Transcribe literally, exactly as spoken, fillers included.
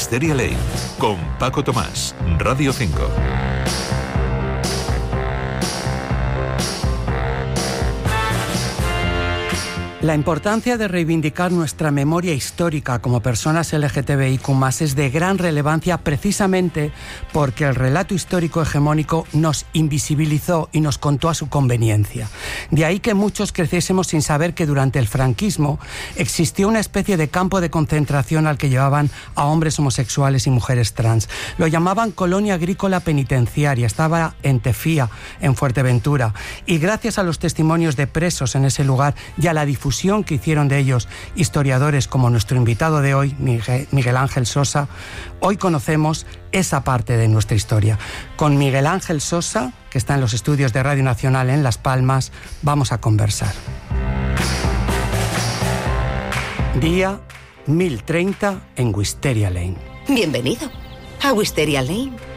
Wisteria Lane, con Paco Tomás, Radio cinco. La importancia de reivindicar nuestra memoria histórica como personas L G T B I Q más, es de gran relevancia precisamente porque el relato histórico hegemónico nos invisibilizó y nos contó a su conveniencia. De ahí que muchos creciésemos sin saber que durante el franquismo existió una especie de campo de concentración al que llevaban a hombres homosexuales y mujeres trans. Lo llamaban colonia agrícola penitenciaria, estaba en Tefía, en Fuerteventura, y gracias a los testimonios de presos en ese lugar y a la difusión que hicieron de ellos historiadores como nuestro invitado de hoy, Miguel Ángel Sosa, hoy conocemos esa parte de nuestra historia. Con Miguel Ángel Sosa, que está en los estudios de Radio Nacional en Las Palmas, vamos a conversar. Día mil treinta en Wisteria Lane. Bienvenido a Wisteria Lane.